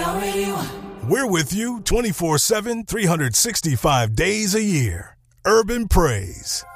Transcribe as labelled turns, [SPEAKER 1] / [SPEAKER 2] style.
[SPEAKER 1] already won.
[SPEAKER 2] We're with you 24/7, 365 days a year. Urban Praise.